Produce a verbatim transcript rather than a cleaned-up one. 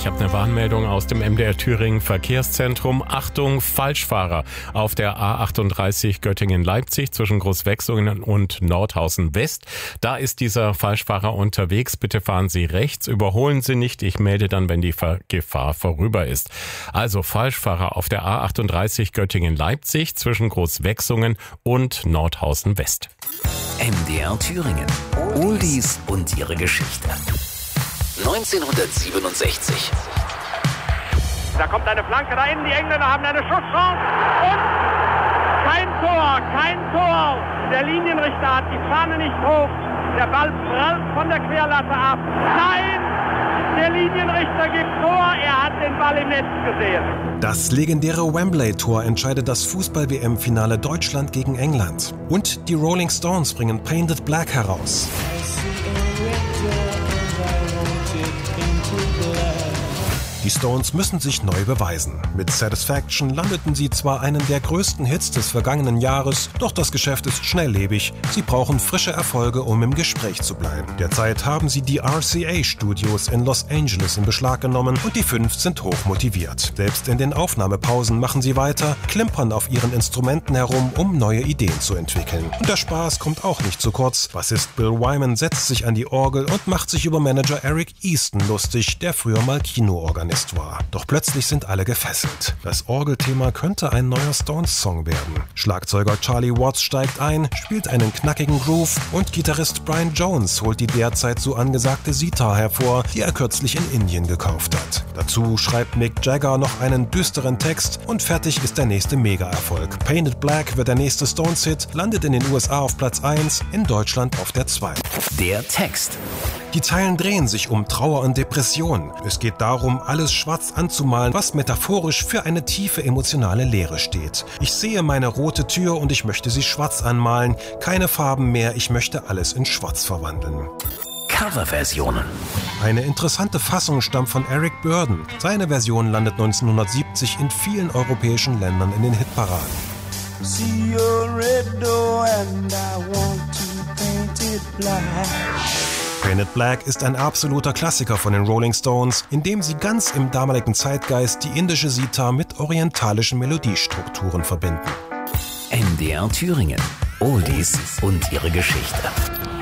habe eine Warnmeldung aus dem M D R Thüringen Verkehrszentrum. Achtung, Falschfahrer auf der A achtunddreißig Göttingen-Leipzig zwischen Großwechsungen und Nordhausen West. Da ist dieser Falschfahrer unterwegs. Bitte fahren Sie rechts, überholen Sie nicht. Ich melde dann, wenn die Gefahr vorüber ist. Also Falschfahrer auf der A achtunddreißig Göttingen-Leipzig zwischen Großwechsungen und Nordhausen West. M D R Thüringen. Oldies und ihre Geschichte. neunzehnhundertsiebenundsechzig. Da kommt eine Flanke da innen, die Engländer haben eine Schusschance und kein Tor, kein Tor. Der Linienrichter hat die Fahne nicht hoch. Der Ball prallt von der Querlatte ab. Nein, der Linienrichter gibt Tor, er hat den Ball im Netz gesehen. Das legendäre Wembley-Tor entscheidet das Fußball-W M-Finale Deutschland gegen England. Und die Rolling Stones bringen Painted Black heraus. Die Stones müssen sich neu beweisen. Mit Satisfaction landeten sie zwar einen der größten Hits des vergangenen Jahres, doch das Geschäft ist schnelllebig. Sie brauchen frische Erfolge, um im Gespräch zu bleiben. Derzeit haben sie die R C A-Studios in Los Angeles in Beschlag genommen und die fünf sind hoch motiviert. Selbst in den Aufnahmepausen machen sie weiter, klimpern auf ihren Instrumenten herum, um neue Ideen zu entwickeln. Und der Spaß kommt auch nicht zu kurz. Bassist Bill Wyman setzt sich an die Orgel und macht sich über Manager Eric Easton lustig, der früher mal Kinoorganist war. Doch plötzlich sind alle gefesselt. Das Orgelthema könnte ein neuer Stones-Song werden. Schlagzeuger Charlie Watts steigt ein, spielt einen knackigen Groove und Gitarrist Brian Jones holt die derzeit so angesagte Sitar hervor, die er kürzlich in Indien gekauft hat. Dazu schreibt Mick Jagger noch einen düsteren Text und fertig ist der nächste Mega-Erfolg. Painted Black wird der nächste Stones-Hit, landet in den U S A auf Platz eins, in Deutschland auf der zwei. Der Text. Die Zeilen drehen sich um Trauer und Depression. Es geht darum, alles schwarz anzumalen, was metaphorisch für eine tiefe emotionale Leere steht. Ich sehe meine rote Tür und ich möchte sie schwarz anmalen. Keine Farben mehr, ich möchte alles in schwarz verwandeln. Coverversionen. Eine interessante Fassung stammt von Eric Burdon. Seine Version landet neunzehnhundertsiebzig in vielen europäischen Ländern in den Hitparaden. See your red door and I want to paint it black. Painted Black ist ein absoluter Klassiker von den Rolling Stones, in dem sie ganz im damaligen Zeitgeist die indische Sitar mit orientalischen Melodiestrukturen verbinden. M D R Thüringen. Oldies und ihre Geschichte.